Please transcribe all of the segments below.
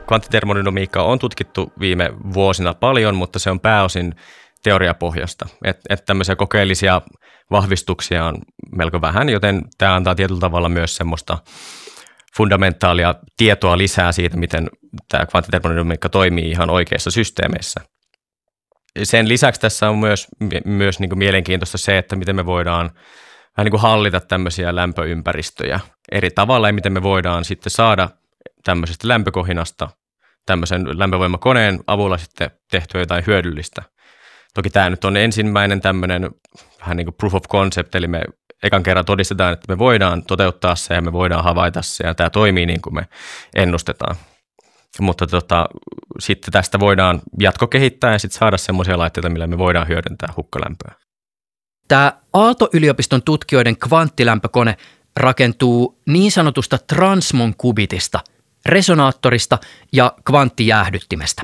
Kvanttitermodynamiikkaa on tutkittu viime vuosina paljon, mutta se on pääosin teoriapohjasta. Että tämmöisiä kokeellisia vahvistuksia on melko vähän, joten tämä antaa tietyllä tavalla myös semmoista fundamentaalia tietoa lisää siitä, miten tämä kvanttitermodynamiikka toimii ihan oikeissa systeemeissä. Sen lisäksi tässä on myös niin kuin mielenkiintoista se, että miten me voidaan vähän niin kuin hallita tämmöisiä lämpöympäristöjä eri tavalla ja miten me voidaan sitten saada tämmöisestä lämpökohinasta tämmöisen lämpövoimakoneen avulla sitten tehtyä jotain hyödyllistä. Toki tämä nyt on ensimmäinen tämmöinen vähän niin kuin proof of concept, eli me ekan kerran todistetaan, että me voidaan toteuttaa se ja me voidaan havaita se ja tämä toimii niin kuin me ennustetaan. Mutta sitten tästä voidaan jatkokehittää ja sitten saada semmoisia laitteita, millä me voidaan hyödyntää hukkalämpöä. Tämä Aalto-yliopiston tutkijoiden kvanttilämpökone rakentuu niin sanotusta transmon-kubitista, resonaattorista ja kvanttijäähdyttimestä.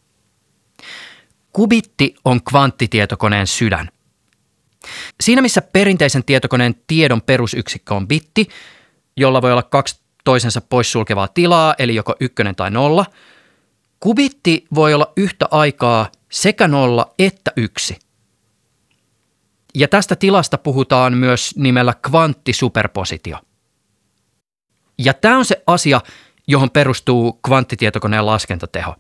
Kubitti on kvanttitietokoneen sydän. Siinä missä perinteisen tietokoneen tiedon perusyksikkö on bitti, jolla voi olla 2 toisensa poissulkevaa tilaa, eli joko 1 tai 0, kubitti voi olla yhtä aikaa sekä 0 että 1. Ja tästä tilasta puhutaan myös nimellä kvanttisuperpositio. Ja tämä on se asia, johon perustuu kvanttitietokoneen laskentateho.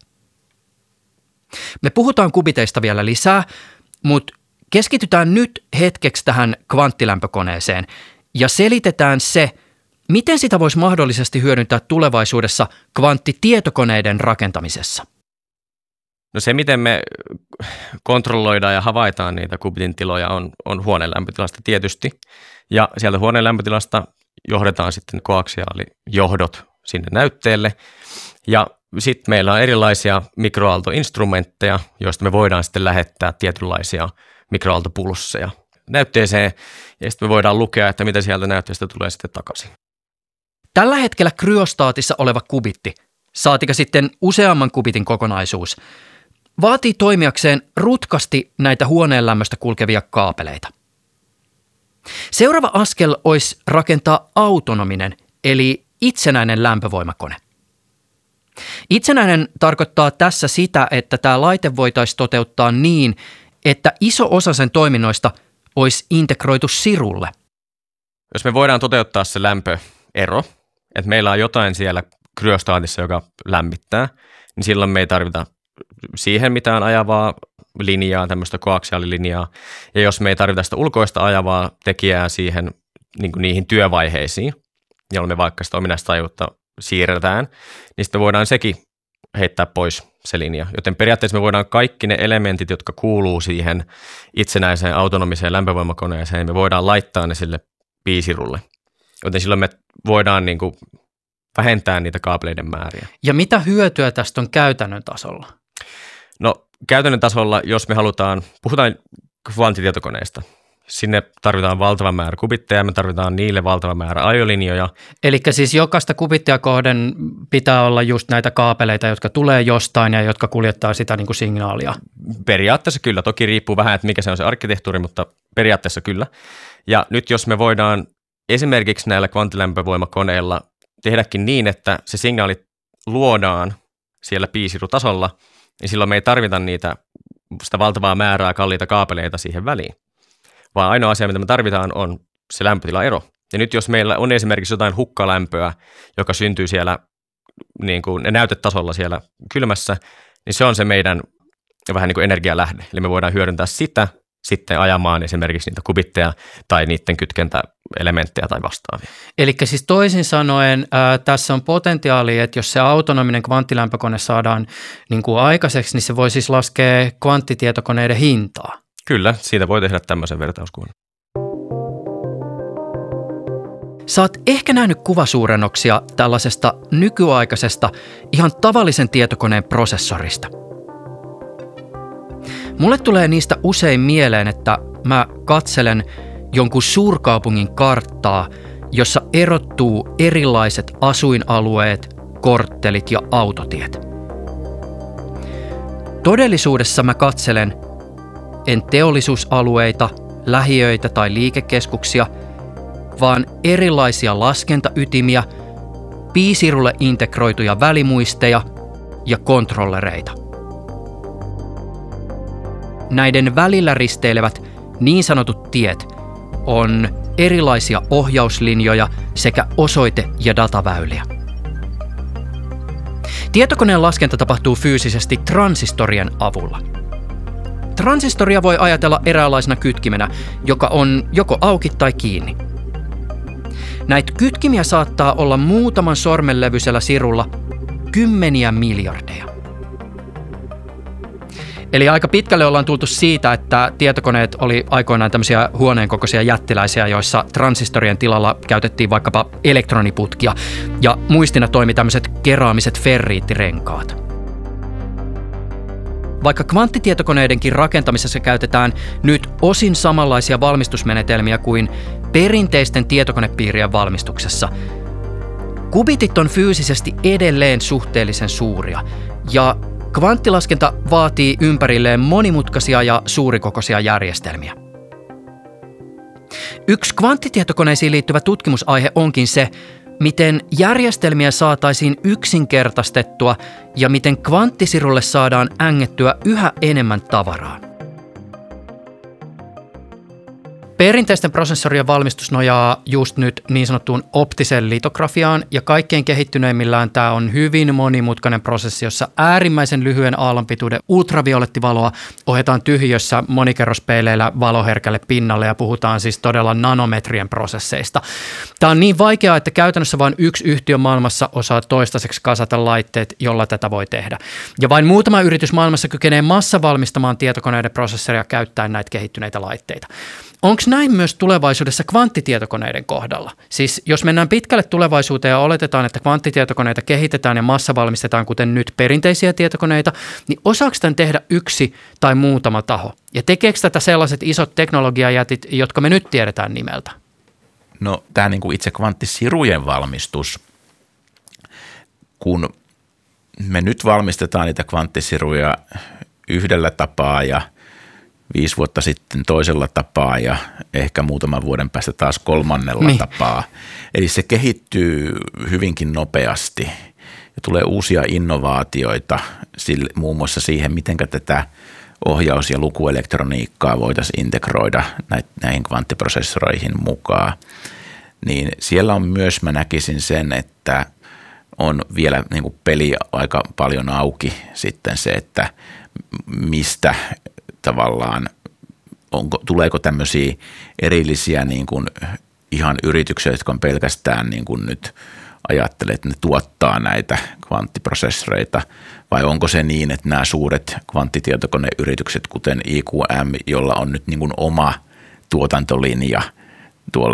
Me puhutaan kubiteista vielä lisää, mutta keskitytään nyt hetkeksi tähän kvanttilämpökoneeseen ja selitetään se, miten sitä voisi mahdollisesti hyödyntää tulevaisuudessa kvanttitietokoneiden rakentamisessa. No se, miten me kontrolloidaan ja havaitaan niitä kubitin tiloja on huoneen lämpötilasta tietysti. Ja sieltä huoneen lämpötilasta johdetaan sitten koaksiaalijohdot sinne näytteelle. Ja sitten meillä on erilaisia mikroaaltoinstrumentteja, joista me voidaan sitten lähettää tietynlaisia mikroaaltopulsseja näytteeseen. Ja sitten me voidaan lukea, että mitä sieltä näytteestä tulee sitten takaisin. Tällä hetkellä kryostaatissa oleva kubitti, saatika sitten useamman kubitin kokonaisuus, vaatii toimijakseen rutkasti näitä huoneen lämmöstä kulkevia kaapeleita. Seuraava askel olisi rakentaa autonominen, eli itsenäinen lämpövoimakone. Itsenäinen tarkoittaa tässä sitä, että tämä laite voitaisiin toteuttaa niin, että iso osa sen toiminnoista olisi integroitu sirulle. Jos me voidaan toteuttaa se lämpöero, että meillä on jotain siellä kryostaatissa, joka lämmittää, niin silloin me ei tarvita siihen mitään ajavaa linjaa, tämmöistä koaksiaalilinjaa. Ja jos me ei tarvita sitä ulkoista ajavaa tekijää siihen niin kuin niihin työvaiheisiin, jolloin me vaikka sitä ominaistajuutta siirretään, niin sitten me voidaan sekin heittää pois se linja. Joten periaatteessa me voidaan kaikki ne elementit, jotka kuuluu siihen itsenäiseen autonomiseen lämpövoimakoneeseen, niin me voidaan laittaa ne sille piisirulle. Joten silloin me voidaan niin kuin vähentää niitä kaapeleiden määriä. Ja mitä hyötyä tästä on käytännön tasolla? No käytännön tasolla, jos me puhutaan kvanttitietokoneista, sinne tarvitaan valtava määrä kubitteja, me tarvitaan niille valtava määrä ajolinjoja. Eli siis jokaista kubittia kohden pitää olla just näitä kaapeleita, jotka tulee jostain ja jotka kuljettaa sitä niin kuin signaalia. Periaatteessa kyllä, toki riippuu vähän, että mikä se on se arkkitehtuuri, mutta periaatteessa kyllä. Ja nyt jos me voidaan esimerkiksi näillä kvanttilämpövoimakoneilla tehdäkin niin, että se signaali luodaan siellä piisirutasolla, niin silloin me ei tarvita sitä valtavaa määrää kalliita kaapeleita siihen väliin. Vaan ainoa asia, mitä me tarvitaan, on se lämpötilaero. Ja nyt jos meillä on esimerkiksi jotain hukkalämpöä, joka syntyy siellä niin kuin näytetasolla siellä kylmässä, niin se on se meidän vähän niin kuin energialähde. Eli me voidaan hyödyntää sitä sitten ajamaan esimerkiksi niitä kubitteja tai niiden kytkentäelementtejä tai vastaavia. Eli siis toisin sanoen tässä on potentiaali, että jos se autonominen kvanttilämpökone saadaan niin kuin aikaiseksi, niin se voi siis laskea kvanttitietokoneiden hintaa. Kyllä, siitä voi tehdä tämmöisen vertauskuvan. Sä oot ehkä nähnyt kuvasuurennoksia tällaisesta nykyaikaisesta ihan tavallisen tietokoneen prosessorista. Mulle tulee niistä usein mieleen, että mä katselen jonkun suurkaupungin karttaa, jossa erottuu erilaiset asuinalueet, korttelit ja autotiet. Todellisuudessa mä katselen en teollisuusalueita, lähiöitä tai liikekeskuksia, vaan erilaisia laskentaytimiä, piisirulle integroituja välimuisteja, ja kontrollereita. Näiden välillä risteilevät niin sanotut tiet on erilaisia ohjauslinjoja sekä osoite- ja dataväyliä. Tietokoneen laskenta tapahtuu fyysisesti transistorien avulla. Transistoria voi ajatella eräänlaisena kytkimenä, joka on joko auki tai kiinni. Näitä kytkimiä saattaa olla muutaman sormenlevyisellä sirulla kymmeniä miljardeja. Eli aika pitkälle ollaan tultu siitä, että tietokoneet oli aikoinaan tämmöisiä huoneen kokoisia jättiläisiä, joissa transistorien tilalla käytettiin vaikkapa elektroniputkia ja muistina toimi tämmöiset keraamiset ferriittirenkaat. Vaikka kvanttitietokoneidenkin rakentamisessa käytetään nyt osin samanlaisia valmistusmenetelmiä kuin perinteisten tietokonepiirien valmistuksessa, kubitit on fyysisesti edelleen suhteellisen suuria ja kvanttilaskenta vaatii ympärilleen monimutkaisia ja suurikokoisia järjestelmiä. Yksi kvanttitietokoneisiin liittyvä tutkimusaihe onkin se, miten järjestelmiä saataisiin yksinkertaistettua ja miten kvanttisirulle saadaan ängettyä yhä enemmän tavaraa. Perinteisten prosessorien valmistus nojaa just nyt niin sanottuun optiseen litografiaan ja kaikkein kehittyneimmillään tämä on hyvin monimutkainen prosessi, jossa äärimmäisen lyhyen aallonpituuden ultraviolettivaloa ohjataan tyhjössä monikerrospeileillä valoherkälle pinnalle ja puhutaan siis todella nanometrien prosesseista. Tämä on niin vaikeaa, että käytännössä vain yksi yhtiö maailmassa osaa toistaiseksi kasata laitteet, jolla tätä voi tehdä. Ja vain muutama yritys maailmassa kykenee massavalmistamaan tietokoneiden prosessoria käyttäen näitä kehittyneitä laitteita. Onko näin myös tulevaisuudessa kvanttitietokoneiden kohdalla? Siis jos mennään pitkälle tulevaisuuteen ja oletetaan, että kvanttitietokoneita kehitetään ja massavalmistetaan kuten nyt perinteisiä tietokoneita, niin osaako tämän tehdä yksi tai muutama taho? Ja tekeekö tätä sellaiset isot teknologiajätit, jotka me nyt tiedetään nimeltä? No tämä niin kuin itse kvanttisirujen valmistus, kun me nyt valmistetaan niitä kvanttisiruja yhdellä tapaa ja 5 vuotta sitten toisella tapaa ja ehkä muutaman vuoden päästä taas kolmannella tapaa. Eli se kehittyy hyvinkin nopeasti ja tulee uusia innovaatioita muun muassa siihen, miten tätä ohjaus- ja lukuelektroniikkaa voitaisiin integroida näihin kvanttiprosessoreihin mukaan. Niin siellä on myös, mä näkisin sen, että on vielä niin kuin peli aika paljon auki sitten se, että mistä tavallaan, tuleeko tämmöisiä erillisiä niin kuin ihan yrityksiä, jotka on pelkästään niin kuin nyt ajattelee, että ne tuottaa näitä kvanttiprosessoreita, vai onko se niin, että nämä suuret kvanttitietokoneyritykset, kuten IQM, jolla on nyt niin kuin oma tuotantolinja tuolla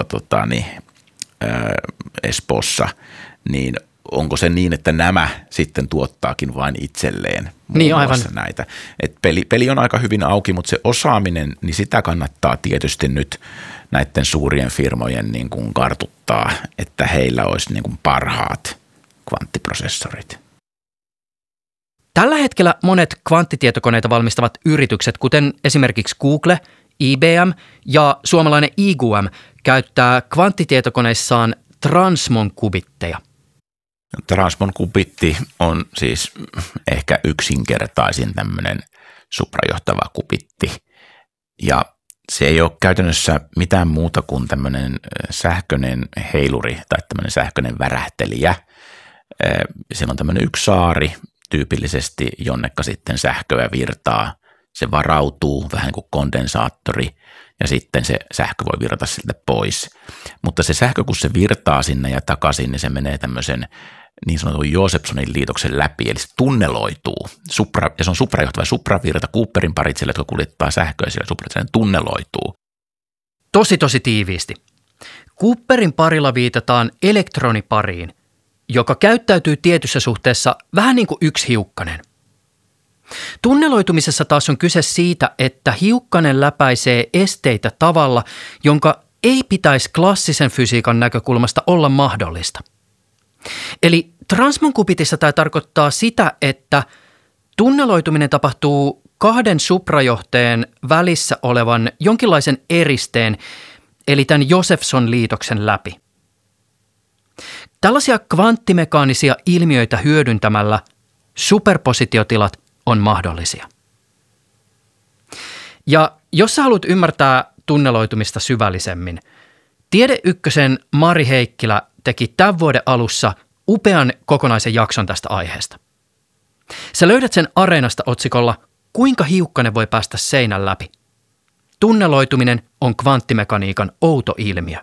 Espoossa, niin onko se niin, että nämä sitten tuottaakin vain itselleen muun muassa näitä. Et peli on aika hyvin auki, mutta se osaaminen, niin sitä kannattaa tietysti nyt näiden suurien firmojen niin kuin kartuttaa, että heillä olisi niin kuin parhaat kvanttiprosessorit. Tällä hetkellä monet kvanttitietokoneita valmistavat yritykset, kuten esimerkiksi Google, IBM ja suomalainen IQM, käyttää kvanttitietokoneissaan Transmon-kubitteja. Transmon-kubitti on siis ehkä yksinkertaisin tämmöinen suprajohtava kubitti ja se ei ole käytännössä mitään muuta kuin tämmöinen sähköinen heiluri tai tämmöinen sähköinen värähtelijä. Siellä on tämmöinen yksi saari tyypillisesti, jonnekka sitten sähköä virtaa. Se varautuu vähän kuin kondensaattori ja sitten se sähkö voi virrata siltä pois. Mutta se sähkö, kun se virtaa sinne ja takaisin, niin se menee tämmöisen niin sanotun Josephsonin liitoksen läpi, eli se tunneloituu. Ja se on suprajohtava supravirta, Cooperin parit sille, jotka kuljettaa sähköä siellä supravirta, tunneloituu. Tosi tiiviisti. Cooperin parilla viitataan elektronipariin, joka käyttäytyy tietyssä suhteessa vähän niin kuin yksi hiukkanen. Tunneloitumisessa taas on kyse siitä, että hiukkanen läpäisee esteitä tavalla, jonka ei pitäisi klassisen fysiikan näkökulmasta olla mahdollista. Eli Transmon-kubitissa tämä tarkoittaa sitä, että tunneloituminen tapahtuu kahden suprajohteen välissä olevan jonkinlaisen eristeen, eli tämän Josephson-liitoksen läpi. Tällaisia kvanttimekaanisia ilmiöitä hyödyntämällä superpositiotilat on mahdollisia. Ja jos sä haluat ymmärtää tunneloitumista syvällisemmin, Tiede Ykkösen Mari Heikkilä teki tämän vuoden alussa upean kokonaisen jakson tästä aiheesta. Sä löydät sen Areenasta otsikolla Kuinka hiukkanen voi päästä seinän läpi? Tunneloituminen on kvanttimekaniikan outo ilmiö.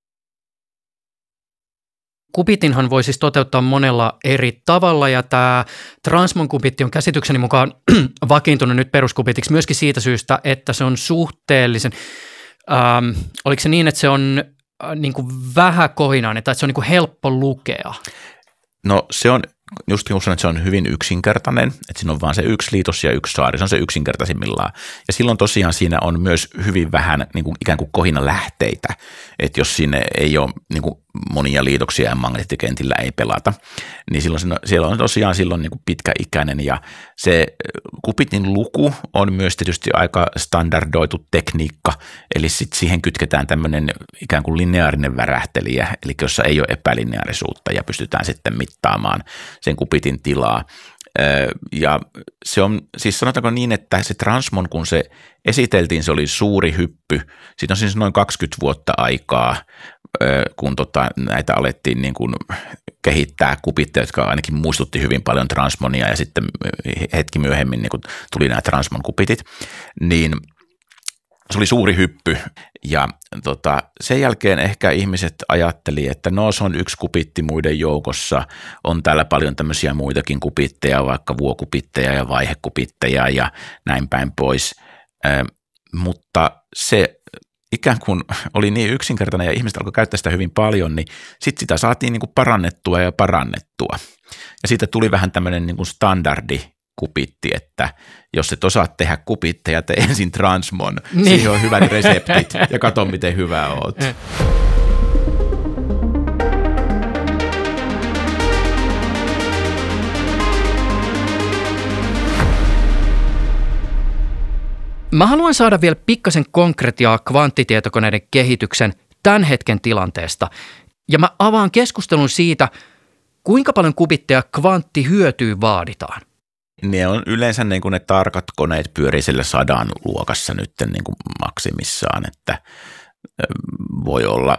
Kubitinhan voi siis toteuttaa monella eri tavalla ja tämä Transmon-kubitti on käsitykseni mukaan vakiintunut nyt peruskubitiksi myöskin siitä syystä, että se on suhteellisen, oliko se niin, että se on niin kuin vähäkohinainen tai että se on niin kuin helppo lukea? No se on, just uskon, että se on hyvin yksinkertainen, että siinä on vaan se yksi liitos ja yksi saari, se on se yksinkertaisimmillaan. Ja silloin tosiaan siinä on myös hyvin vähän niin kuin ikään kuin kohinalähteitä, että jos siinä ei ole niin kuin monia liitoksia ja magneettikentillä ei pelata, niin silloin siellä on tosiaan silloin niin kuin pitkäikäinen ja se kubitin luku on myös tietysti aika standardoitu tekniikka, eli sitten siihen kytketään tämmöinen ikään kuin lineaarinen värähtelijä, eli jossa ei ole epälineaarisuutta ja pystytään sitten mittaamaan sen kubitin tilaa. Ja se on, siis sanotaanko niin, että se Transmon, kun se esiteltiin, se oli suuri hyppy. Siitä on siis noin 20 vuotta aikaa, kun näitä alettiin niin kuin kehittää kubitteja, jotka ainakin muistutti hyvin paljon Transmonia ja sitten hetki myöhemmin niin kuin tuli nämä Transmon-kubitit, niin se oli suuri hyppy ja sen jälkeen ehkä ihmiset ajatteli, että no se on yksi kubitti muiden joukossa, on täällä paljon tämmöisiä muitakin kubitteja, vaikka vuokubitteja ja vaihekubitteja ja näin päin pois, mutta se ikään kuin oli niin yksinkertainen ja ihmiset alkoi käyttää sitä hyvin paljon, niin sitten sitä saatiin niin kuin parannettua ja parannettua ja siitä tuli vähän tämmöinen niin kuin standardi kubitti, että jos et osaa tehdä kubitteja, tee ensin Transmon. Niin. Siihen on hyvät reseptit ja katso, miten hyvä oot. Mä haluan saada vielä pikkasen konkretiaa kvanttitietokoneiden kehityksen tämän hetken tilanteesta. Ja mä avaan keskustelun siitä, kuinka paljon kubitteja kvanttihyötyä vaaditaan. Ne on yleensä niin kuin ne tarkat koneet pyörii sillä 100 luokassa nyt niin kuin maksimissaan, että voi olla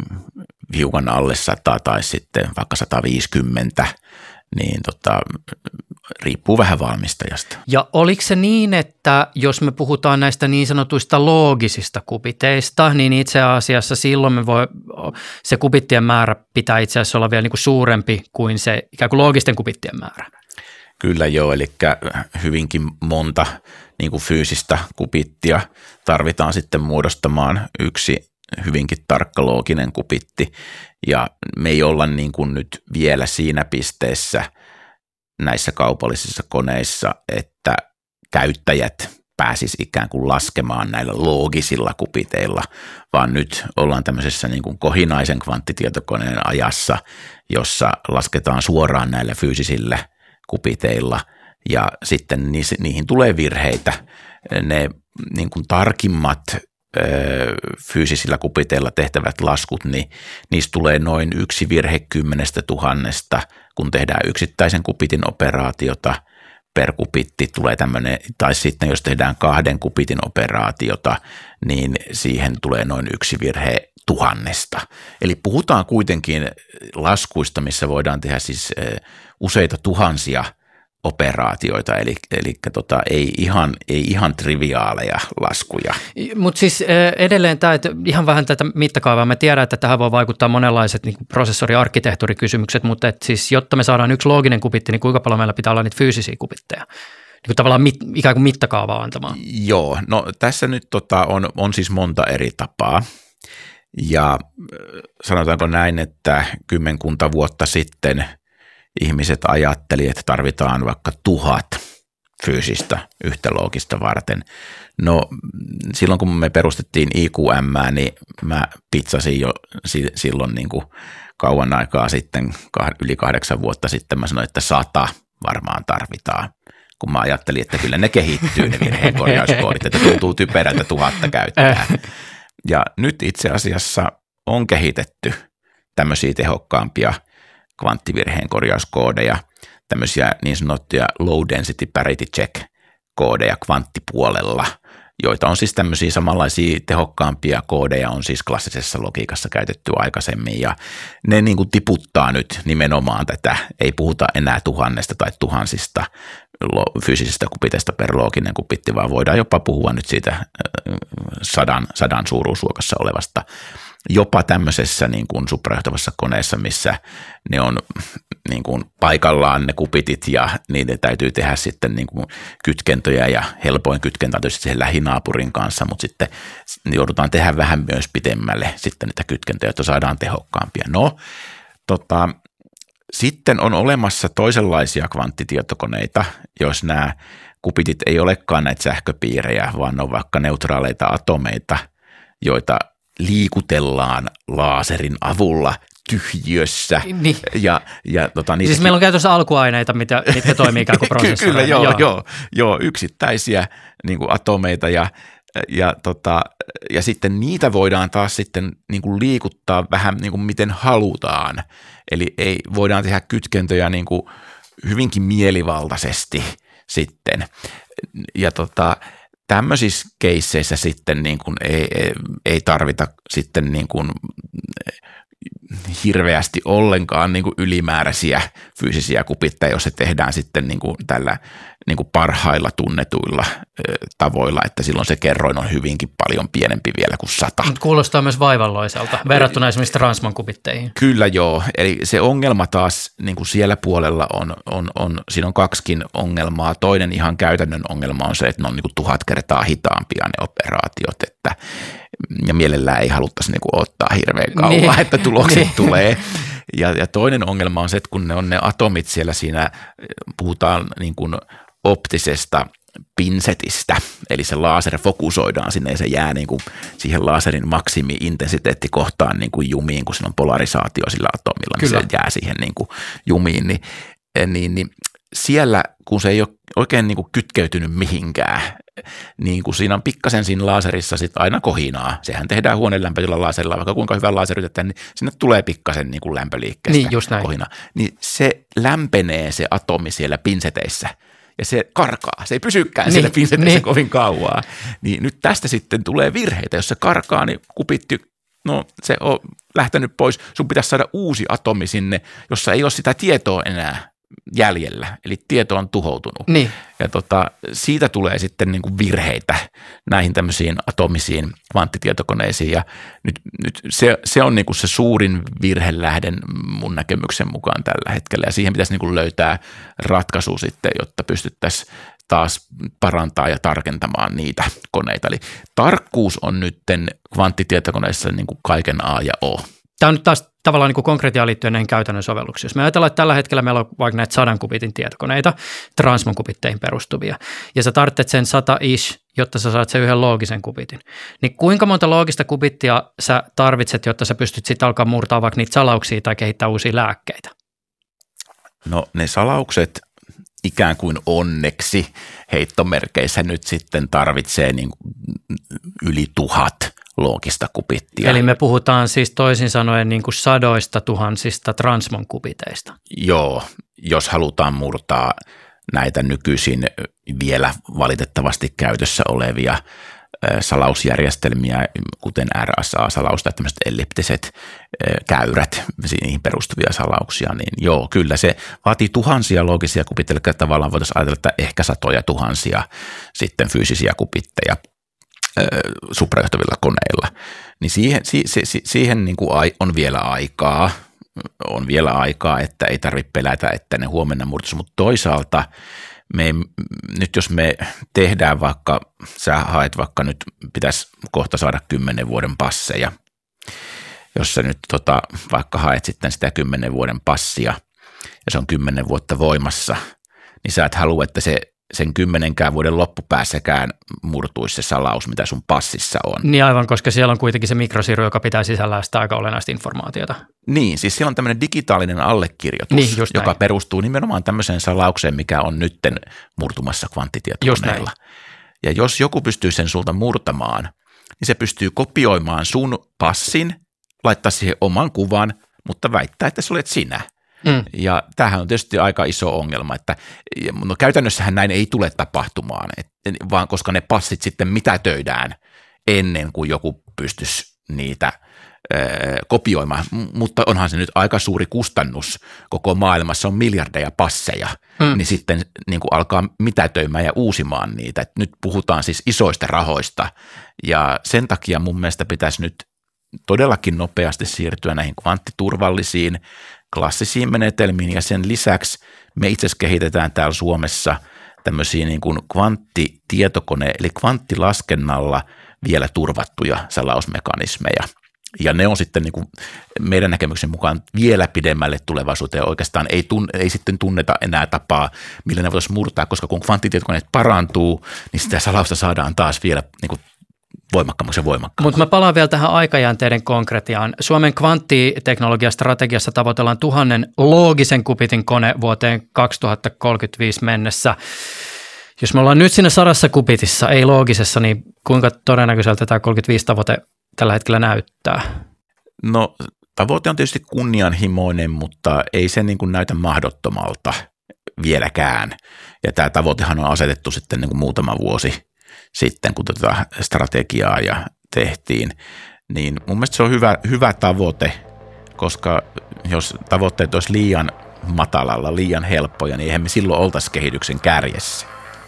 hiukan alle 100 tai sitten vaikka 150, niin riippuu vähän valmistajasta. Ja oliko se niin, että jos me puhutaan näistä niin sanotuista loogisista kubiteista, niin itse asiassa silloin se kubittien määrä pitää itse asiassa olla vielä niin kuin suurempi kuin se ikään kuin loogisten kubittien määrä? Kyllä joo, eli hyvinkin monta niin kuin fyysistä kubittia tarvitaan sitten muodostamaan yksi hyvinkin tarkka looginen kubitti. Ja me ei olla niin kuin nyt vielä siinä pisteessä näissä kaupallisissa koneissa, että käyttäjät pääsis ikään kuin laskemaan näillä loogisilla kubiteilla, vaan nyt ollaan tämmöisessä niin kuin kohinaisen kvanttitietokoneen ajassa, jossa lasketaan suoraan näillä fyysisillä kubiteilla ja sitten niihin tulee virheitä. Ne niin kuin tarkimmat fyysisillä kubiteilla tehtävät laskut, niin niistä tulee noin 1 virhe 10 000, kun tehdään yksittäisen kubitin operaatiota per kubitti tulee tämmöinen, tai sitten jos tehdään 2 kubitin operaatiota, niin siihen tulee noin 1 virhe 1000. Eli puhutaan kuitenkin laskuista, missä voidaan tehdä siis useita tuhansia operaatioita, eli ei ihan triviaaleja laskuja. Mutta siis edelleen tämä, että ihan vähän tätä mittakaavaa, mä tiedän, että tähän voi vaikuttaa monenlaiset niin prosessoriarkkitehtuurikysymykset, mutta et siis jotta me saadaan yksi looginen kubitti, niin kuinka paljon meillä pitää olla niitä fyysisiä kubitteja? Niin tavallaan ikään kuin mittakaavaa antamaan. Joo, no tässä nyt on siis monta eri tapaa. Ja sanotaanko näin, että 10 vuotta sitten ihmiset ajatteli, että tarvitaan vaikka 1000 fyysistä yhtä loogista varten. No silloin kun me perustettiin IQM, niin mä pitsasin jo silloin niin kuin kauan aikaa sitten, yli 8 vuotta sitten, mä sanoin, että 100 varmaan tarvitaan. Kun mä ajattelin, että kyllä ne kehittyy ne virheenkorjauskoodit, että tuntuu typerältä 1000 käyttää. Ja nyt itse asiassa on kehitetty tämmöisiä tehokkaampia kvanttivirheenkorjauskoodeja. tämmöisiä niin sanottuja low density parity check koodeja kvanttipuolella, joita on siis tämmöisiä samanlaisia tehokkaampia koodeja on siis klassisessa logiikassa käytetty aikaisemmin ja ne niin kuin tiputtaa nyt nimenomaan tätä, ei puhuta enää tuhannesta tai tuhansista fyysisistä kupiteista per looginen kupitti, vaan voidaan jopa puhua nyt siitä sadan suuruusluokassa olevasta jopa tämmöisessä niin kuin suprajohtavassa koneessa, missä ne on niin kuin paikallaan ne kupitit ja niiden täytyy tehdä sitten niin kuin kytkentöjä ja helpoin kytkentä on tietysti sen lähinaapurin kanssa, mutta sitten joudutaan tehdä vähän myös pitemmälle sitten niitä kytkentöjä, jotta saadaan tehokkaampia. No, sitten on olemassa toisenlaisia kvanttitietokoneita, jos nämä kupitit ei olekaan näitä sähköpiirejä, vaan ne on vaikka neutraaleita atomeita, joita liikutellaan laaserin avulla tyhjiössä. Niin. Siis meillä on käytössä alkuaineita, mitkä toimii ikään kuin prosessoreina. Kyllä, joo, yksittäisiä niin kuin atomeita ja sitten niitä voidaan taas sitten niin kuin liikuttaa vähän niin kuin miten halutaan. Eli voidaan tehdä kytkentöjä niin kuin hyvinkin mielivaltaisesti sitten. Ja tämmöisissä keisseissä sitten niin kuin ei tarvita sitten niin kuin hirveästi ollenkaan niin kuin ylimääräisiä fyysisiä kupitteja, jos se tehdään sitten niin kuin tällä niin kuin parhailla tunnetuilla tavoilla, että silloin se kerroin on hyvinkin paljon pienempi vielä kuin 100. Kuulostaa myös vaivalloiselta verrattuna esimerkiksi Transmon kupitteihin. Kyllä joo, eli se ongelma taas niin kuin siellä puolella siinä on kaksikin ongelmaa. Toinen ihan käytännön ongelma on se, että ne on niin kuin 1000 kertaa hitaampia ne operaatiot, ja mielellään ei haluttaisi niin kuin ottaa hirveän kauan, että tulokset tulee. Ja toinen ongelma on se, että kun ne on ne atomit siellä siinä, puhutaan niin kuin optisesta pinsetistä, eli se laser fokusoidaan sinne ja se jää niin kuin siihen laserin maksimi-intensiteettikohtaan niin kuin jumiin, kun siinä on polarisaatio sillä atomilla, niin se jää siihen niin kuin jumiin, niin siellä, kun se ei ole oikein niin kuin kytkeytynyt mihinkään, niin kun siinä on pikkasen siinä laserissa sit aina kohinaa. Sehän tehdään huoneen lämpötilan laserilla, vaikka kuinka hyvä laser yritetään, niin sinne tulee pikkasen niin kuin lämpöliikkeestä kohinaa. Niin se lämpenee se atomi siellä pinseteissä ja se karkaa. Se ei pysykään siellä pinseteissä kovin kauaa. Niin nyt tästä sitten tulee virheitä. Jos se karkaa, niin kupitti, se on lähtenyt pois. Sun pitäisi saada uusi atomi sinne, jossa ei ole sitä tietoa enää jäljellä, eli tieto on tuhoutunut. Niin. Ja siitä tulee sitten niin kuin virheitä näihin tämmöisiin atomisiin kvanttitietokoneisiin, ja nyt se on niin kuin se suurin virhelähden mun näkemyksen mukaan tällä hetkellä, ja siihen pitäisi niin kuin löytää ratkaisu sitten, jotta pystyttäisiin taas parantaa ja tarkentamaan niitä koneita. Eli tarkkuus on nyt kvanttitietokoneissa niin kuin kaiken A ja O. Tämä on nyt taas tavallaan niin kuin konkretiaan liittyen näihin käytännön sovelluksiin. Jos me ajatellaan, että tällä hetkellä meillä on vaikka näitä 100 kubitin tietokoneita, Transmon kubitteihin perustuvia, ja sä tarvitset sen 100-ish, jotta sä saat sen yhden loogisen kubitin. Niin kuinka monta loogista kubittia sä tarvitset, jotta sä pystyt sitten alkaa murtaa vaikka niitä salauksia tai kehittää uusia lääkkeitä? No ne salaukset ikään kuin onneksi heittomerkeissä nyt sitten tarvitsee niin yli 1000 loogista kupittia. Eli me puhutaan siis toisin sanoen niin kuin 100,000 Transmon kubiteista. Joo, jos halutaan murtaa näitä nykyisin vielä valitettavasti käytössä olevia salausjärjestelmiä, kuten RSA-salaus tai tämmöiset elliptiset käyrät, niihin perustuvia salauksia, niin joo, kyllä se vaatii tuhansia loogisia kupitteja, eli tavallaan voitaisiin ajatella, että ehkä 100,000 sitten fyysisiä kupitteja suprajohtavilla koneilla, niin siihen niin kuin on vielä aikaa, että ei tarvitse pelätä, että ne huomenna murtuisi, mutta toisaalta nyt jos me tehdään vaikka, sä haet vaikka nyt pitäisi kohta saada 10 vuoden passeja, jos sä nyt vaikka haet sitten sitä 10 vuoden passia ja se on 10 vuotta voimassa, niin sä et halua, että sen 10 vuoden loppupäässäkään murtuisi se salaus, mitä sun passissa on. Niin aivan, koska siellä on kuitenkin se mikrosiru, joka pitää sisällään sitä aika olennaista informaatiota. Niin, siis siellä on tämmöinen digitaalinen allekirjoitus, joka perustuu nimenomaan tämmöiseen salaukseen, mikä on nytten murtumassa kvanttitietokoneella. Ja jos joku pystyy sen sulta murtamaan, niin se pystyy kopioimaan sun passin, laittaa siihen oman kuvan, mutta väittää, että sä olet sinä. Ja tämähän on tietysti aika iso ongelma, että no käytännössähän näin ei tule tapahtumaan, vaan koska ne passit sitten mitätöidään ennen kuin joku pystyisi niitä kopioimaan, mutta onhan se nyt aika suuri kustannus koko maailmassa, on miljardeja passeja, niin sitten niin kuin alkaa mitätöimään ja uusimaan niitä. Et nyt puhutaan siis isoista rahoista ja sen takia mun mielestä pitäisi nyt todellakin nopeasti siirtyä näihin kvanttiturvallisiin klassisiin menetelmiin ja sen lisäksi me itse asiassa kehitetään täällä Suomessa tämmöisiä niin kuin kvanttitietokone eli kvanttilaskennalla vielä turvattuja salausmekanismeja. Ja ne on sitten niin kuin meidän näkemyksen mukaan vielä pidemmälle tulevaisuuteen. Oikeastaan ei sitten tunneta enää tapaa, millä ne voitaisiin murtaa, koska kun kvanttitietokoneet parantuu, niin sitä salausta saadaan taas vielä niin kuin voimakkaammaksi ja voimakkaammaksi. Mutta mä palaan vielä tähän aikajänteiden konkretiaan. Suomen kvanttiteknologiastrategiassa tavoitellaan 1000 loogisen kubitin kone vuoteen 2035 mennessä. Jos me ollaan nyt siinä 100 kubitissa, ei loogisessa, niin kuinka todennäköiseltä tämä 35 tavoite tällä hetkellä näyttää? No tavoite on tietysti kunnianhimoinen, mutta ei se niin kuin näytä mahdottomalta vieläkään. Ja tämä tavoitehan on asetettu sitten niin kuin muutama vuosi sitten, kun tätä strategiaa ja tehtiin. Niin mun mielestä se on hyvä tavoite, koska jos tavoitteet olisi liian matalalla, liian helppoja, niin eihän me silloin oltaisi kehityksen kärjessä.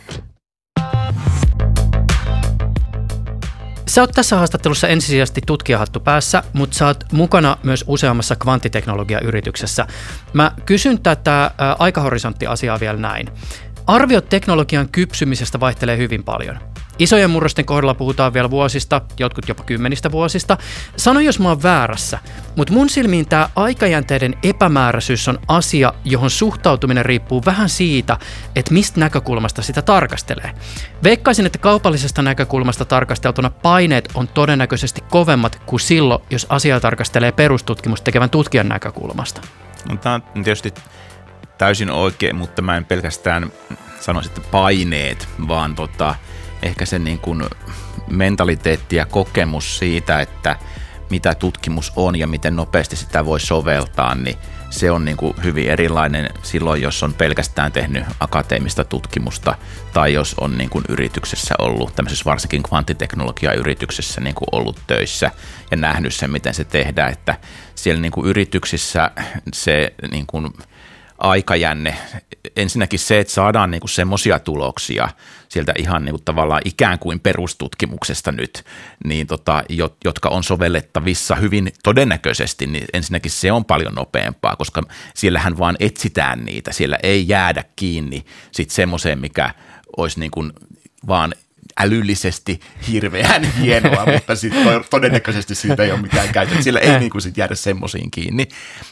Sä oot tässä haastattelussa ensisijaisesti tutkijahattu päässä, mutta sä oot mukana myös useammassa kvanttiteknologiayrityksessä. Mä kysyn tätä aikahorisonttiasiaa vielä näin. Arviot teknologian kypsymisestä vaihtelee hyvin paljon. Isojen murrosten kohdalla puhutaan vielä vuosista, jotkut jopa 10 vuosista. Sano, jos mä oon väärässä, mutta mun silmiin tämä aikajänteiden epämääräisyys on asia, johon suhtautuminen riippuu vähän siitä, että mistä näkökulmasta sitä tarkastelee. Veikkaisin, että kaupallisesta näkökulmasta tarkasteltuna paineet on todennäköisesti kovemmat kuin silloin, jos asiaa tarkastelee perustutkimus tekevän tutkijan näkökulmasta. No, tämä on tietysti täysin oikein, mutta mä en pelkästään sanoisi, että paineet, vaan ehkä se niin kuin mentaliteetti ja kokemus siitä, että mitä tutkimus on ja miten nopeasti sitä voi soveltaa, niin se on niin kuin hyvin erilainen silloin, jos on pelkästään tehnyt akateemista tutkimusta tai jos on niin kuin yrityksessä ollut, tämmöisessä varsinkin kvanttiteknologiayrityksessä niin kuin ollut töissä ja nähnyt sen, miten se tehdään, että siellä niin kuin yrityksissä se niin kuin aikajänne, ensinnäkin se, että saadaan niinku semmoisia tuloksia sieltä ihan niinku tavallaan ikään kuin perustutkimuksesta nyt, niin jotka on sovellettavissa hyvin todennäköisesti, niin ensinnäkin se on paljon nopeampaa, koska siellähän vaan etsitään niitä, siellä ei jäädä kiinni sitten semmoiseen, mikä olisi niinku vaan älyllisesti hirveän hienoa, mutta todennäköisesti siitä ei ole mitään käytetty. Sillä ei niinku sit jäädä semmoisiin kiinni.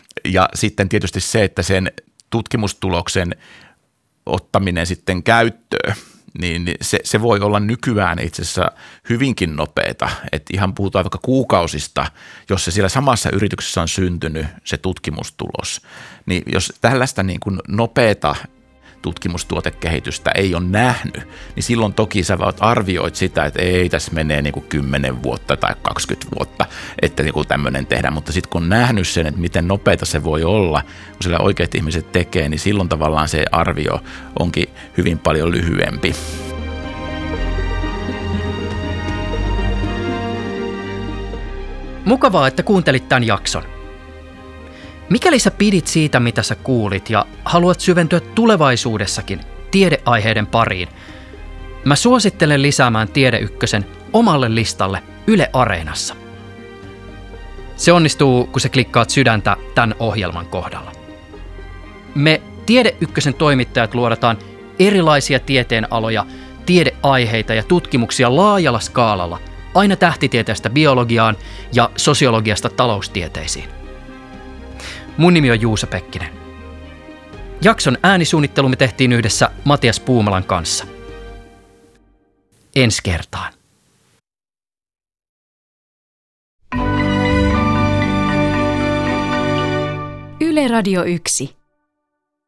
Ja sitten tietysti se, että sen tutkimustuloksen ottaminen sitten käyttöön, niin se voi olla nykyään itse asiassa hyvinkin nopeata. Että ihan puhutaan vaikka kuukausista, jos se siellä samassa yrityksessä on syntynyt se tutkimustulos. Niin jos tällaista niin kuin nopeata tutkimustuotekehitystä ei ole nähnyt, niin silloin toki sä arvioit sitä, että ei tässä menee niin kuin 10 vuotta tai 20 vuotta, että niin kuin tämmöinen tehdään, mutta sitten kun on nähnyt sen, että miten nopeata se voi olla, kun sillä oikeat ihmiset tekee, niin silloin tavallaan se arvio onkin hyvin paljon lyhyempi. Mukavaa, että kuuntelit tämän jakson. Mikäli sä pidit siitä, mitä sä kuulit ja haluat syventyä tulevaisuudessakin tiedeaiheiden pariin, mä suosittelen lisäämään Tiede Ykkösen omalle listalle Yle Areenassa. Se onnistuu, kun sä klikkaat sydäntä tämän ohjelman kohdalla. Me Tiede Ykkösen toimittajat luodataan erilaisia tieteenaloja, tiedeaiheita ja tutkimuksia laajalla skaalalla, aina tähtitieteestä biologiaan ja sosiologiasta taloustieteisiin. Mun nimi on Juuso Pekkinen. Jakson äänisuunnittelu me tehtiin yhdessä Matias Puumalan kanssa. Ensi kertaan. Yle Radio 1.